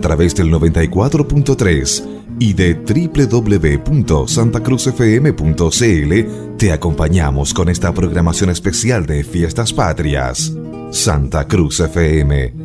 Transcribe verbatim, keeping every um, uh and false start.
través del noventa y cuatro punto tres y de doble u doble u doble u punto santa cruz f m punto c l, te acompañamos con esta programación especial de Fiestas Patrias. Santa Cruz F M,